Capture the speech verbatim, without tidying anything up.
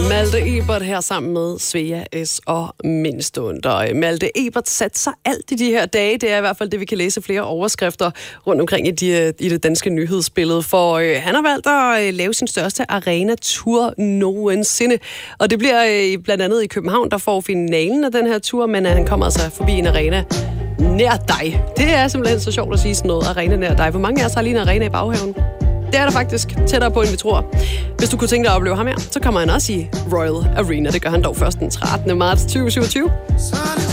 Malte Ebert her sammen med Svea S. og Mindstund. Og Malte Ebert satte sig alt i de her dage. Det er i hvert fald det, vi kan læse flere overskrifter rundt omkring i, de, i det danske nyhedsbillede. For øh, han har valgt at øh, lave sin største arena-tour nogensinde. Og det bliver øh, blandt andet i København, der får finalen af den her tur. Men øh, han kommer altså forbi en arena nær dig. Det er simpelthen så sjovt at sige sådan noget. Arena nær dig. Hvor mange af os har lige en arena i baghaven? Det er der faktisk tættere på, end vi tror. Hvis du kunne tænke dig at opleve ham her, så kommer han også i Royal Arena. Det gør han dog først den trettende marts tyve syvogtyve.